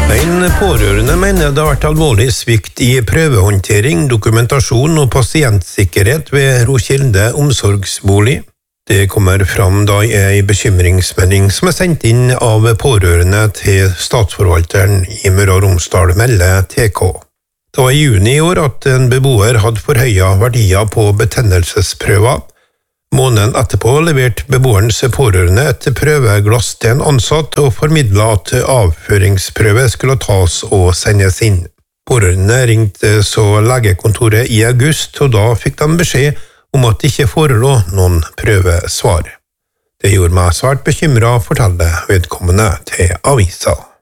En pårørende mener det har vært alvorlig svikt i prøvehåndtering, dokumentasjon og pasientsikkerhet ved Rokilde omsorgsbolig. Det kommer fram da i en bekymringsmelding som er sendt inn av pårørende til statsforvalteren i Møre og Romsdal, melder TK. Det var i juni i år at en beboer hadde forhøyet verdier på betennelsesprøver. Måneden etterpå leverte beboerens pårørende et prøveglass til en ansatt og formidlet at avføringsprøve skulle tas og sendes inn. Pårørende ringte så legekontoret i august, og da fikk de beskjed om at det ikke forelå noen prøvesvar. Det gjorde meg svært bekymret, forteller vedkommende til avisa.